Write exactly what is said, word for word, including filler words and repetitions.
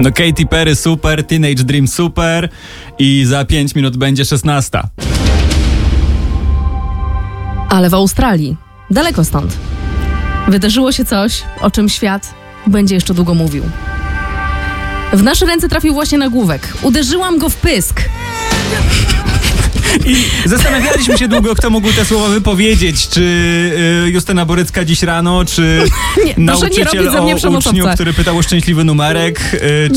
No Katy Perry super, Teenage Dream super i za pięć minut będzie szesnasta. Ale w Australii, daleko stąd, wydarzyło się coś, o czym świat będzie jeszcze długo mówił. W nasze ręce trafił właśnie nagłówek. Uderzyłam go w pysk. I zastanawialiśmy się długo, kto mógł te słowa wypowiedzieć. Czy y, Justyna Borycka dziś rano, czy nie, nauczyciel nie o uczniu, który pytał o szczęśliwy numerek, y,